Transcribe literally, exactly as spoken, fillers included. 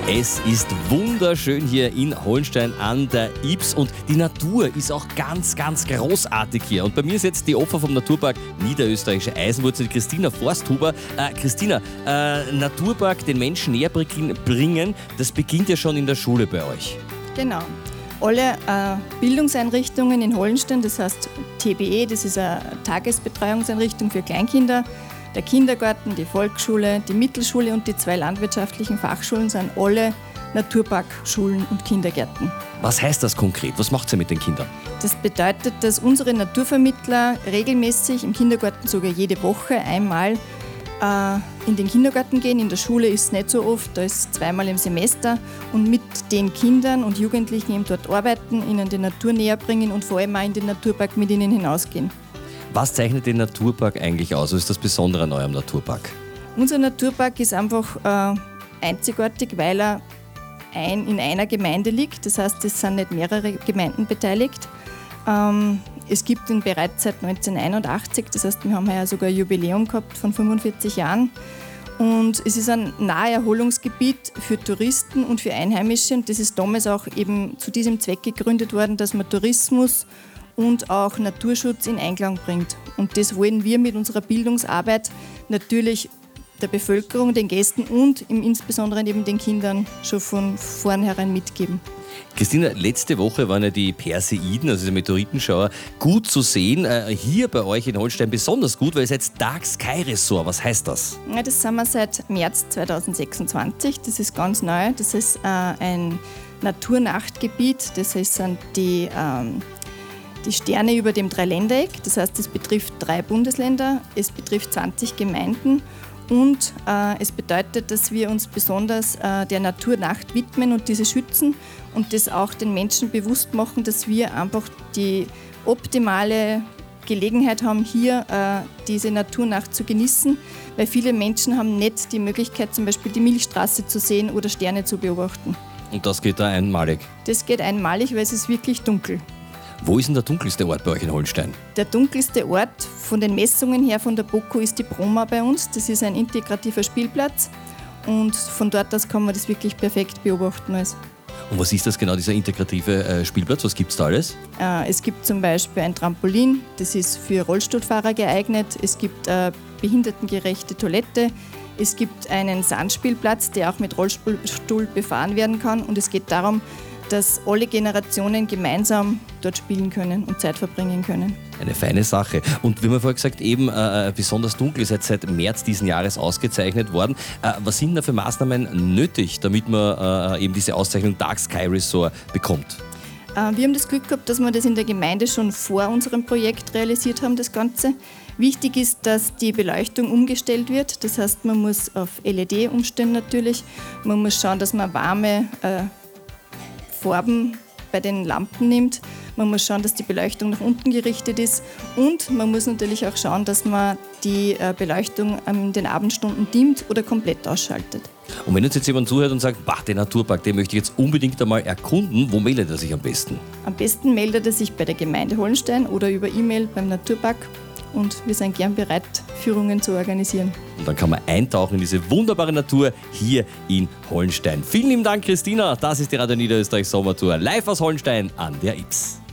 Es ist wunderschön hier in Hollenstein an der Ybbs und die Natur ist auch ganz, ganz großartig hier. Und bei mir ist jetzt die Opfer vom Naturpark Niederösterreichische Eisenwurzel, Christina Forsthuber. Äh, Christina, äh, Naturpark den Menschen näher bringen, das beginnt ja schon in der Schule bei euch. Genau. Alle äh, Bildungseinrichtungen in Hollenstein, das heißt T B E, das ist eine Tagesbetreuungseinrichtung für Kleinkinder, der Kindergarten, die Volksschule, die Mittelschule und die zwei landwirtschaftlichen Fachschulen sind alle Naturparkschulen und Kindergärten. Was heißt das konkret? Was macht ihr mit den Kindern? Das bedeutet, dass unsere Naturvermittler regelmäßig im Kindergarten, sogar jede Woche einmal äh, in den Kindergarten gehen. In der Schule ist es nicht so oft, da ist es zweimal im Semester und mit den Kindern und Jugendlichen eben dort arbeiten, ihnen die Natur näher bringen und vor allem auch in den Naturpark mit ihnen hinausgehen. Was zeichnet den Naturpark eigentlich aus? Was ist das Besondere an eurem Naturpark? Unser Naturpark ist einfach äh, einzigartig, weil er ein, in einer Gemeinde liegt. Das heißt, es sind nicht mehrere Gemeinden beteiligt. Ähm, es gibt ihn bereits seit neunzehnhunderteinundachtzig, das heißt, wir haben heuer sogar ein Jubiläum gehabt von fünfundvierzig Jahren. Und es ist ein Naherholungsgebiet für Touristen und für Einheimische. Und das ist damals auch eben zu diesem Zweck gegründet worden, dass man Tourismus und auch Naturschutz in Einklang bringt. Und das wollen wir mit unserer Bildungsarbeit natürlich der Bevölkerung, den Gästen und im insbesondere eben den Kindern schon von vornherein mitgeben. Christina, letzte Woche waren ja die Perseiden, also die Meteoritenschauer, gut zu sehen. Hier bei euch in Hollenstein besonders gut, weil ihr seid Dark Sky Resort. Was heißt das? Ja, das sind wir seit März zweitausendsechsundzwanzig. Das ist ganz neu. Das ist äh, ein Naturnachtgebiet. Das heißt, sind die ähm, Die Sterne über dem Dreiländereck, das heißt, es betrifft drei Bundesländer, es betrifft zwanzig Gemeinden und äh, es bedeutet, dass wir uns besonders äh, der Naturnacht widmen und diese schützen und das auch den Menschen bewusst machen, dass wir einfach die optimale Gelegenheit haben, hier äh, diese Naturnacht zu genießen, weil viele Menschen haben nicht die Möglichkeit, zum Beispiel die Milchstraße zu sehen oder Sterne zu beobachten. Und das geht da einmalig? Das geht einmalig, weil es ist wirklich dunkel. Wo ist denn der dunkelste Ort bei euch in Hollenstein? Der dunkelste Ort von den Messungen her von der BOKU ist die Broma bei uns. Das ist ein integrativer Spielplatz und von dort aus kann man das wirklich perfekt beobachten. Also. Und was ist das genau, dieser integrative äh, Spielplatz? Was gibt es da alles? Äh, es gibt zum Beispiel ein Trampolin, das ist für Rollstuhlfahrer geeignet. Es gibt eine behindertengerechte Toilette. Es gibt einen Sandspielplatz, der auch mit Rollstuhl befahren werden kann. Und es geht darum, dass alle Generationen gemeinsam dort spielen können und Zeit verbringen können. Eine feine Sache. Und wie wir vorher gesagt eben äh, besonders dunkel, ihr seid seit März diesen Jahres ausgezeichnet worden. Äh, was sind da für Maßnahmen nötig, damit man äh, eben diese Auszeichnung Dark Sky Resort bekommt? Äh, wir haben das Glück gehabt, dass wir das in der Gemeinde schon vor unserem Projekt realisiert haben, das Ganze. Wichtig ist, dass die Beleuchtung umgestellt wird. Das heißt, man muss auf L E D umstellen natürlich. Man muss schauen, dass man warme äh, Farben bei den Lampen nimmt. Man muss schauen, dass die Beleuchtung nach unten gerichtet ist und man muss natürlich auch schauen, dass man die Beleuchtung in den Abendstunden dimmt oder komplett ausschaltet. Und wenn uns jetzt jemand zuhört und sagt, bah, den Naturpark, den möchte ich jetzt unbedingt einmal erkunden, wo meldet er sich am besten? Am besten meldet er sich bei der Gemeinde Hollenstein oder über E-Mail beim Naturpark. Und wir sind gern bereit, Führungen zu organisieren. Und dann kann man eintauchen in diese wunderbare Natur hier in Hollenstein. Vielen lieben Dank, Christina. Das ist die Radio Niederösterreich Sommertour live aus Hollenstein an der Ybbs.